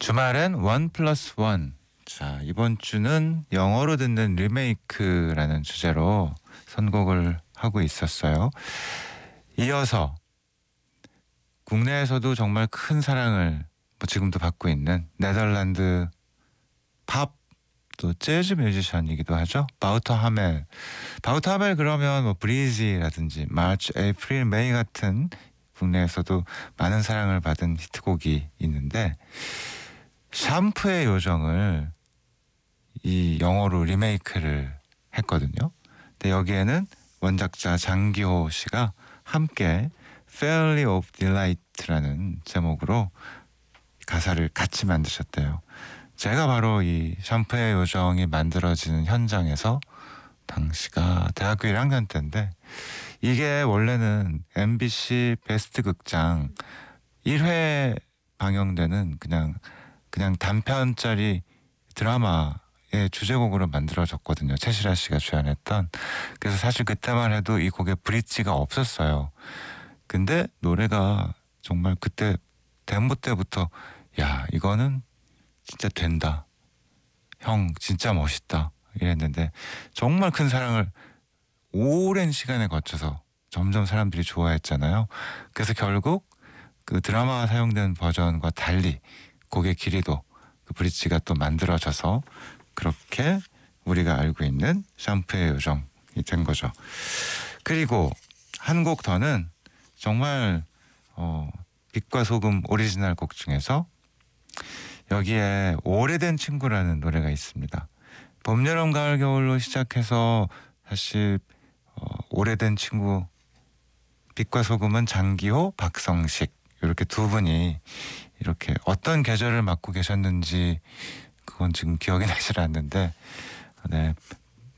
주말엔 원 플러스 원. 자, 이번 주는 영어로 듣는 리메이크라는 주제로 선곡을 하고 있었어요. 이어서 국내에서도 정말 큰 사랑을 지금도 받고 있는 네덜란드 팝 또 재즈 뮤지션이기도 하죠. 바우터 하멜. 바우터 하멜 그러면 브리지라든지 마치, 에이프릴, 메이 같은 국내에서도 많은 사랑을 받은 히트곡이 있는데 샴푸의 요정을 이 영어로 리메이크를 했거든요. 근데 여기에는 원작자 장기호 씨가 함께 Fairly of Delight라는 제목으로 가사를 같이 만드셨대요. 제가 바로 이 샴푸의 요정이 만들어지는 현장에서 당시가 대학교 1학년 때인데 이게 원래는 MBC 베스트 극장 1회 방영되는 그냥 단편짜리 드라마의 주제곡으로 만들어졌거든요. 최시라 씨가 주연했던. 그래서 사실 그때만 해도 이 곡에 브릿지가 없었어요. 근데 노래가 정말 그때 데모 때부터 야 이거는 진짜 된다. 형 진짜 멋있다. 이랬는데 정말 큰 사랑을 오랜 시간에 거쳐서 점점 사람들이 좋아했잖아요. 그래서 결국 그 드라마가 사용된 버전과 달리 곡의 길이도 그 브릿지가 또 만들어져서 그렇게 우리가 알고 있는 샴푸의 요정이 된 거죠. 그리고 한 곡 더는 정말 빛과 소금 오리지널 곡 중에서 여기에 오래된 친구라는 노래가 있습니다. 봄, 여름, 가을, 겨울로 시작해서 사실 오래된 친구 빛과 소금은 장기호, 박성식 이렇게 두 분이 이렇게 어떤 계절을 맡고 계셨는지 그건 지금 기억이 나질 않는데 네,